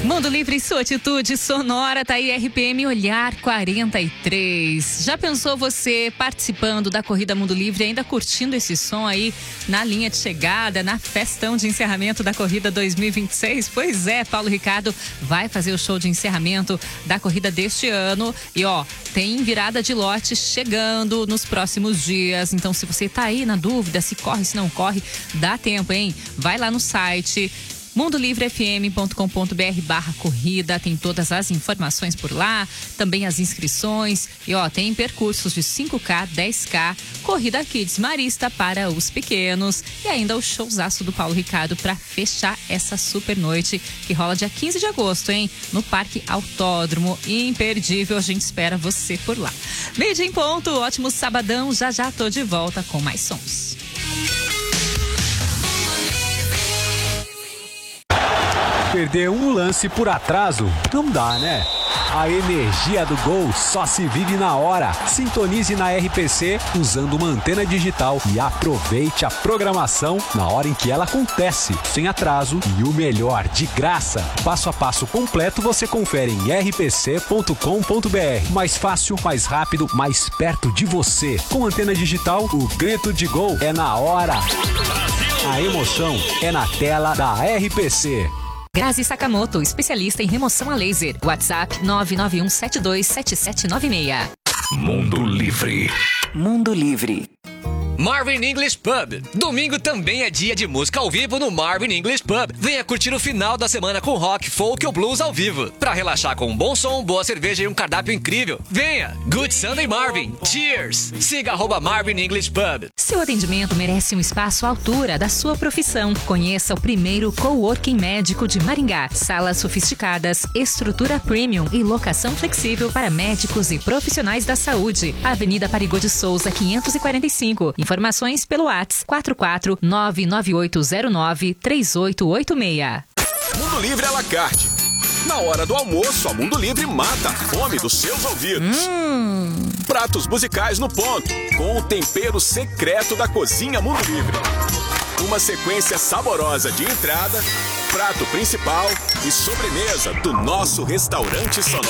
Mundo Livre, sua atitude sonora, tá aí RPM Olhar 43. Já pensou você participando da Corrida Mundo Livre, ainda curtindo esse som aí na linha de chegada, na festão de encerramento da Corrida 2026? Pois é, Paulo Ricardo vai fazer o show de encerramento da corrida deste ano. E ó, tem virada de lote chegando nos próximos dias. Então, se você tá aí na dúvida, se corre, se não corre, dá tempo, hein? Vai lá no site mundolivrefm.com.br/corrida, tem todas as informações por lá, também as inscrições e ó, tem percursos de 5K, 10K, corrida Kids Marista para os pequenos e ainda o showzaço do Paulo Ricardo para fechar essa super noite que rola dia 15 de agosto, hein? No Parque Autódromo, imperdível, a gente espera você por lá. Meio-dia em ponto, ótimo sabadão, já tô de volta com mais sons. Perder um lance por atraso não dá, né? A energia do gol só se vive na hora. Sintonize na RPC usando uma antena digital e aproveite a programação na hora em que ela acontece, sem atraso e o melhor, de graça. Passo a passo completo você confere em rpc.com.br. Mais fácil, mais rápido, mais perto de você. Com antena digital, o grito de gol é na hora. A emoção é na tela da RPC. Grazi Sakamoto, especialista em remoção a laser. WhatsApp 991727796. Mundo Livre. Mundo Livre. Marvin English Pub. Domingo também é dia de música ao vivo no Marvin English Pub. Venha curtir o final da semana com rock, folk ou blues ao vivo. Pra relaxar com um bom som, boa cerveja e um cardápio incrível. Venha! Good Sunday Marvin. Cheers! Siga @Marvin English Pub. Seu atendimento merece um espaço à altura da sua profissão. Conheça o primeiro coworking médico de Maringá. Salas sofisticadas, estrutura premium e locação flexível para médicos e profissionais da saúde. Avenida Parigô de Souza, 545. Informações pelo WhatsApp 44998093886. Mundo Livre à la carte. Na hora do almoço, a Mundo Livre mata a fome dos seus ouvidos. Pratos musicais no ponto, com o tempero secreto da cozinha Mundo Livre. Uma sequência saborosa de entrada, prato principal e sobremesa do nosso restaurante sonoro.